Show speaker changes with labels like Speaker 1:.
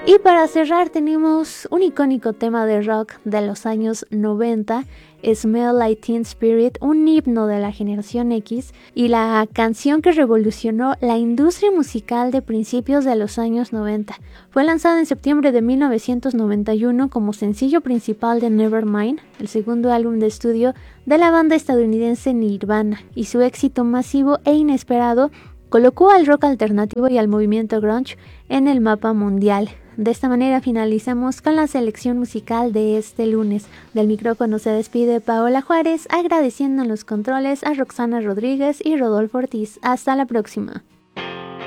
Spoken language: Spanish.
Speaker 1: Y para cerrar tenemos un icónico tema de rock de los años 90, Smell Like Teen Spirit, un himno de la generación X y la canción que revolucionó la industria musical de principios de los años 90. Fue lanzada en septiembre de 1991 como sencillo principal de Nevermind, el segundo álbum de estudio de la banda estadounidense Nirvana, y su éxito masivo e inesperado colocó al rock alternativo y al movimiento grunge en el mapa mundial. De esta manera finalizamos con la selección musical de este lunes. Del micrófono se despide Paola Juárez, agradeciendo en los controles a Roxana Rodríguez y Rodolfo Ortiz. Hasta la próxima.